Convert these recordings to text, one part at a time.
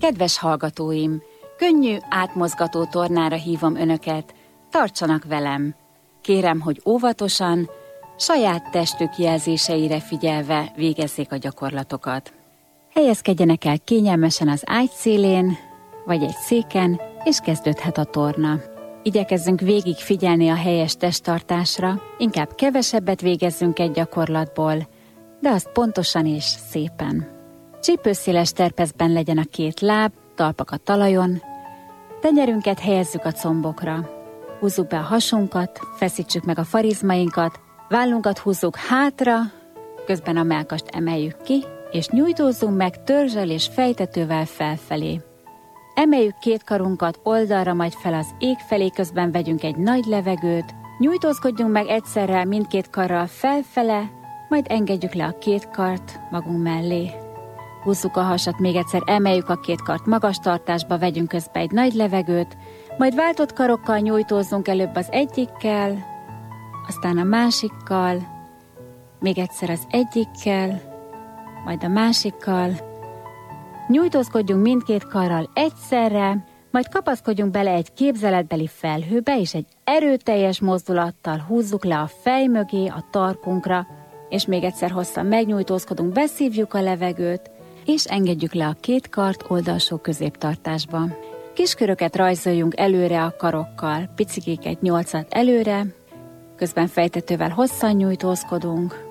Kedves hallgatóim, könnyű, átmozgató tornára hívom önöket, tartsanak velem. Kérem, hogy óvatosan, saját testük jelzéseire figyelve végezzék a gyakorlatokat. Helyezkedjenek el kényelmesen az ágy szélén, vagy egy széken, és kezdődhet a torna. Igyekezzünk végig figyelni a helyes testtartásra, inkább kevesebbet végezzünk egy gyakorlatból, de azt pontosan és szépen. Csípőszéles terpezben legyen a két láb, talpak a talajon, tenyerünket helyezzük a combokra. Húzzuk be a hasunkat, feszítsük meg a farizmainkat, vállunkat húzzuk hátra, közben a mellkast emeljük ki, és nyújtózzunk meg törzsel és fejtetővel felfelé. Emeljük két karunkat oldalra, majd fel az ég felé, közben vegyünk egy nagy levegőt, nyújtózkodjunk meg egyszerre mindkét karral felfele, majd engedjük le a két kart magunk mellé. Húzzuk a hasat, még egyszer emeljük a két kart magas tartásba, vegyünk közbe egy nagy levegőt, majd váltott karokkal nyújtózzunk előbb az egyikkel, aztán a másikkal, még egyszer az egyikkel, majd a másikkal. Nyújtózkodjunk mindkét karral egyszerre, majd kapaszkodjunk bele egy képzeletbeli felhőbe, és egy erőteljes mozdulattal húzzuk le a fej mögé, a tarkunkra, és még egyszer hosszan megnyújtózkodunk, beszívjuk a levegőt, és engedjük le a két kart oldalsó középtartásba. Kisköröket rajzoljunk előre a karokkal, picikéket 8-at előre, közben fejtetővel hosszan nyújtózkodunk,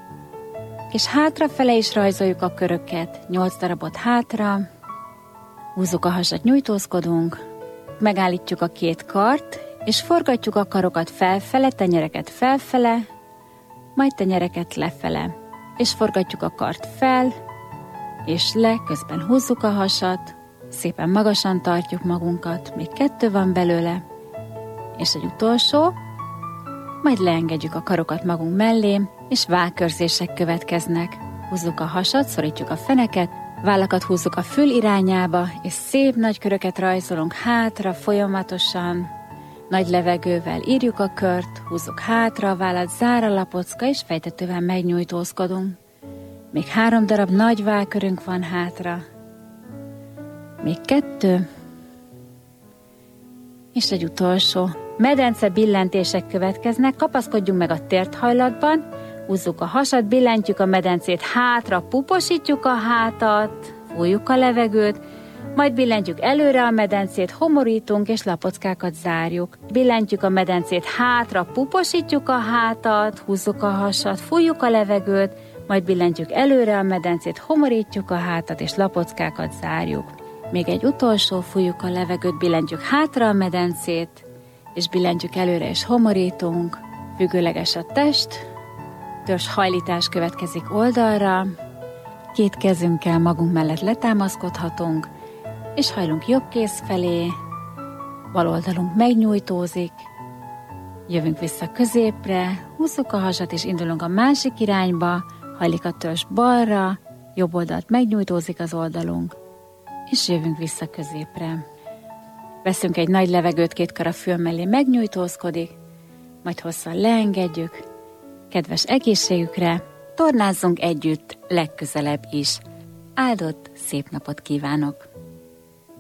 és hátrafele is rajzoljuk a köröket, 8 darabot hátra, húzzuk a hasat, nyújtózkodunk, megállítjuk a két kart, és forgatjuk a karokat felfele, tenyereket felfele, majd tenyereket lefele, és forgatjuk a kart fel, és le, közben húzzuk a hasat, szépen magasan tartjuk magunkat, még 2 van belőle, és egy utolsó, majd leengedjük a karokat magunk mellé, és vállkörzések következnek. Húzzuk a hasat, szorítjuk a feneket, vállakat húzzuk a fül irányába, és szép nagy köröket rajzolunk hátra folyamatosan, nagy levegővel írjuk a kört, húzzuk hátra a vállat, zár a lapocka, és fejtetővel megnyújtózkodunk. Még 3 darab nagy vállkörünk van hátra. Még 2. És egy utolsó. Medence billentések következnek, kapaszkodjunk meg a térthajlatban, húzzuk a hasat, billentjük a medencét hátra, puposítjuk a hátat, fújjuk a levegőt, majd billentjük előre a medencét, homorítunk és lapockákat zárjuk. Billentjük a medencét hátra, puposítjuk a hátat, húzzuk a hasat, fújjuk a levegőt, majd billentjük előre a medencét, homorítjuk a hátat és lapockákat zárjuk. Még egy utolsó, fújjuk a levegőt, billentjük hátra a medencét, és billentjük előre és homorítunk, függőleges a test, törzshajlítás következik oldalra, 2 kezünkkel magunk mellett letámaszkodhatunk, és hajlunk jobb kéz felé, bal oldalunk megnyújtózik, jövünk vissza középre, húzzuk a hasat és indulunk a másik irányba, hajlik a törzs balra, jobb oldalt megnyújtózik az oldalunk, és jövünk vissza középre. Veszünk egy nagy levegőt, 2 kar a fül mellé, megnyújtózkodik, majd hosszan leengedjük. Kedves egészségükre, tornázzunk együtt legközelebb is. Áldott szép napot kívánok!